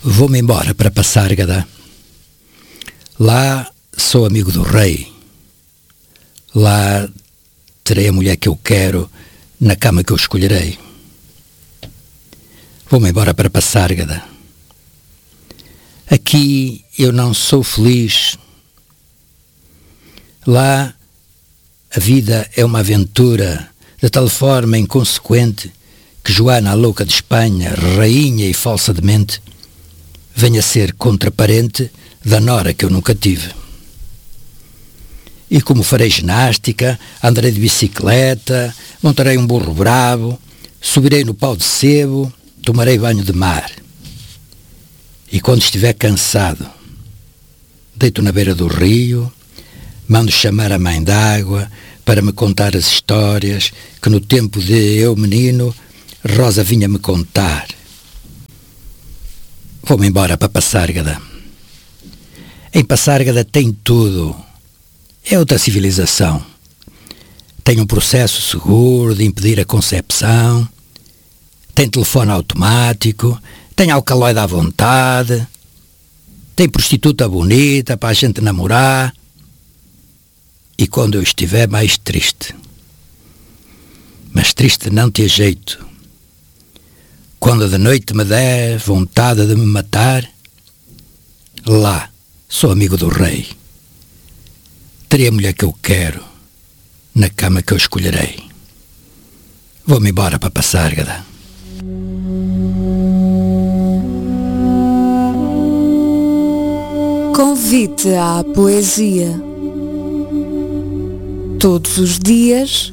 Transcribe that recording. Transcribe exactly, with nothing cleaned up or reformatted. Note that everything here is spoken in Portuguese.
Vou-me embora para Passárgada. Lá sou amigo do rei. Lá terei a mulher que eu quero, na cama que eu escolherei. Vou-me embora para Passárgada. Aqui eu não sou feliz. Lá a vida é uma aventura de tal forma inconsequente que Joana, a louca de Espanha, rainha e falsa demente, venha ser contraparente da nora que eu nunca tive. E como farei ginástica, andarei de bicicleta, montarei um burro bravo, subirei no pau de sebo, tomarei banho de mar. E quando estiver cansado, deito na beira do rio, mando chamar a mãe d'água para me contar as histórias que no tempo de eu menino Rosa vinha-me contar. Vou-me embora para Passárgada. Em Passárgada tem tudo. É outra civilização. Tem um processo seguro de impedir a concepção, tem telefone automático, tem alcaloide à vontade, tem prostituta bonita para a gente namorar. E quando eu estiver mais triste, mas triste não te jeito, quando de noite me der vontade de me matar, lá sou amigo do rei. Terei a mulher que eu quero, na cama que eu escolherei. Vou-me embora para Passárgada. Convite à poesia. Todos os dias,